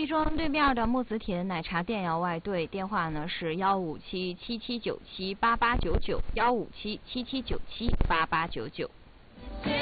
亦庄对面的木子田奶茶店窑外队，电话呢是15777978899，15777978899。